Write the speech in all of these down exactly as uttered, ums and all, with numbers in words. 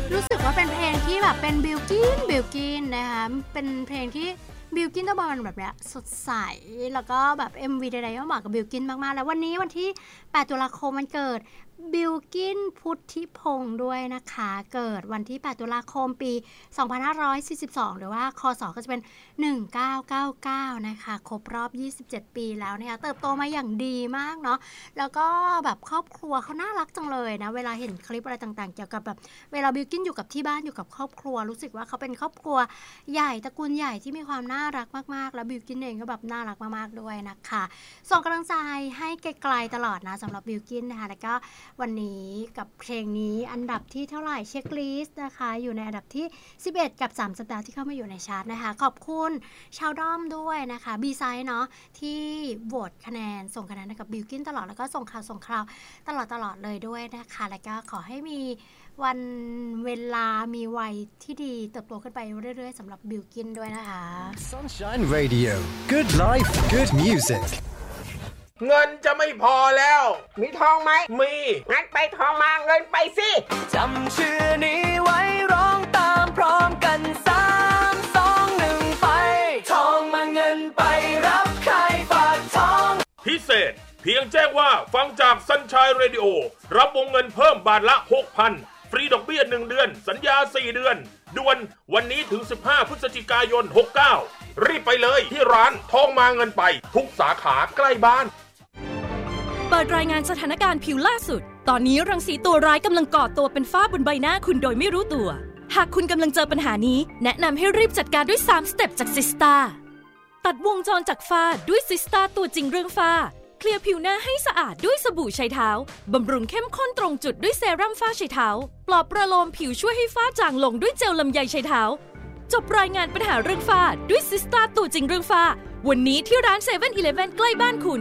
รู้สึกว่าเป็นเพลงที่แบบเป็นบิลกิ้นบิลกิ้นนะคะเป็นเพลงที่บิลกิ้นต้องบอกแบบเนี้ยสดใสแล้วก็แบบ เอ็ม วี ใดๆก็เหมาะกับบิลกิ้นมากๆแล้ววันนี้วันที่แปดตุลาคมมันเกิดบิลกิ้นพุทธิพงษ์ด้วยนะคะเกิดวันที่แปดตุลาคมปีสองพันห้าร้อยสี่สิบสองหรือว่าคศก็จะเป็นหนึ่งพันเก้าร้อยเก้าสิบเก้านะคะครบรอบยี่สิบเจ็ดปีแล้วเนี่ยเติบโตมาอย่างดีมากเนาะแล้วก็แบบครอบครัวเขาน่ารักจังเลยนะเวลาเห็นคลิปอะไรต่างๆเกี่ยวกับแบบเวลาบิลกิ้นอยู่กับที่บ้านอยู่กับครอบครัวรู้สึกว่าเขาเป็นครอบครัวใหญ่ตระกูลใหญ่ที่มีความน่ารักมากๆแล้วบิลกิ้นเองก็แบบน่ารักมากๆด้วยนะคะส่งกำลังใจให้ไกลๆตลอดนะสำหรับบิลกิ้นนะคะแล้วก็วันนี้กับเพลงนี้อันดับที่เท่าไหร่เช็คลิสต์นะคะอยู่ในอันดับที่สิบเอ็ดกับสามสัปดาห์ที่เข้ามาอยู่ในชาร์ตนะคะขอบคุณชาวด้อมด้วยนะคะ B-Side เนาะที่โหวตคะแนนส่งคะแนนให้กับบิลกิ้นตลอดแล้วก็ส่งข่าวส่งคราวตลอดตลอดเลยด้วยนะคะแล้วก็ขอให้มีวันเวลามีวัยที่ดีเติบโตขึ้นไปเรื่อยๆสำหรับบิลกิ้นด้วยนะคะ Sunshine Radio Good Life Good Music เงินจะไม่พอแล้วมีทองไหมมีงั้นไปทองมาเงินไปสิจำชื่อนี้ไว้ร้องตามพร้อมกันสามสองหนึ่งไปทองมาเงินไปรับใครฝากทองพิเศษเพียงแจ้งว่าฟังจาก Sunshine Radio รับวงเงินเพิ่มบาทละ หกพัน ฟรีดอกเบี้ยหนึ่งเดือนสัญญาสี่เดือนด่วนวันนี้ถึงสิบห้าพฤศจิกายนหกเก้ารีบไปเลยที่ร้านทองมาเงินไปทุกสาขาใกล้บ้านเปิดรายงานสถานการณ์ผิวล่าสุดตอนนี้รังสีตัวร้ายกำลังก่อตัวเป็นฝ้าบนใบหน้าคุณโดยไม่รู้ตัวหากคุณกำลังเจอปัญหานี้แนะนำให้รีบจัดการด้วยสามสเต็ปจากซิสตาตัดวงจรจากฝ้าด้วยซิสตาตัวจริงเรื่องฝ้าเคลียร์ผิวหน้าให้สะอาดด้วยสบู่ไชเท้าบำรุงเข้มข้นตรงจุดด้วยเซรั่มฝ้าไชเท้าปลอบประโลมผิวช่วยให้ฝ้าจางลงด้วยเจลลำไยไชเท้าจบรายงานปัญหาเรื่องฝ้าด้วยซิสตาตัวจริงเรื่องฝ้าวันนี้ที่ร้าน เซเว่น อีเลฟเว่น ใกล้บ้านคุณ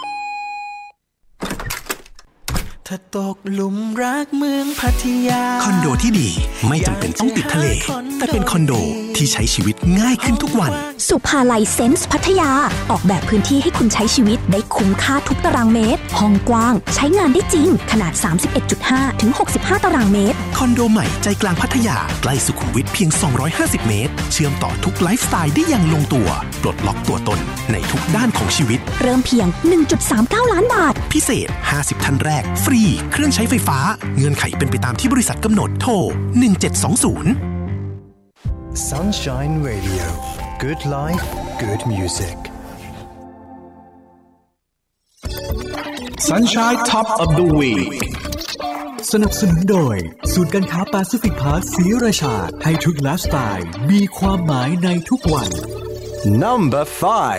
ถ้าตกหลุมรักเมืองพัทยาคอนโดที่ดีไม่จำเป็นต้องติดทะเลแต่เป็นคอนโดที่ใช้ชีวิตง่ายขึ้นทุกวันสุภาลัยเซนส์พัทยาออกแบบพื้นที่ให้คุณใช้ชีวิตได้คุ้มค่าทุกตารางเมตรห้องกว้างใช้งานได้จริงขนาด สามสิบเอ็ดจุดห้า ถึง หกสิบห้า ตารางเมตรคอนโดใหม่ใจกลางพัทยาใกล้สุขุมวิทเพียงสองร้อยห้าสิบเมตรเชื่อมต่อทุกไลฟ์สไตล์ได้อย่างลงตัวปลดล็อกตัวตนในทุกด้านของชีวิตเริ่มเพียง หนึ่งจุดสามเก้า ล้านบาทพิเศษห้าสิบท่านแรกฟรีเครื่องใช้ไฟฟ้าเงื่อนไขเป็นไปตามที่บริษัทกำหนดโทรหนึ่งเจ็ดสองศูนย์ Sunshine Radio Good Life Good Music Sunshine Top of the Week สนับสนุนโดยศูนย์การค้าแปซิฟิกพาร์คศรีราชาให้ทุกไลฟ์สไตล์มีความหมายในทุกวัน Number five